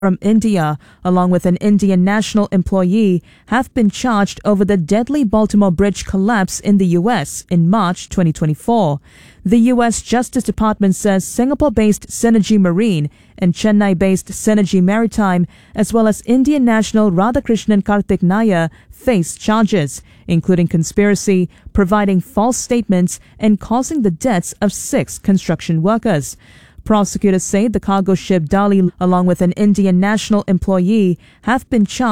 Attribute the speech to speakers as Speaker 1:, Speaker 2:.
Speaker 1: from India, along with an Indian national employee, have been charged over the deadly Baltimore Bridge collapse in the U.S. in March 2024. The U.S. Justice Department says Singapore-based Synergy Marine and Chennai-based Synergy Maritime, as well as Indian national Radhakrishnan Karthik Nair, face charges, including conspiracy, providing false statements, and causing the deaths of 6 construction workers. Prosecutors say the cargo ship Dali, along with an Indian national employee, have been charged